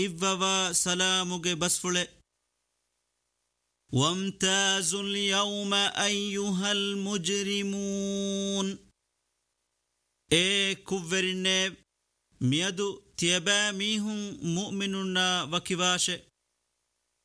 إفوا سلامك بسفل وامتازوا اليوم أيها المجرمون كفرنب ميدو تيبا ميهم مؤمنون وكباش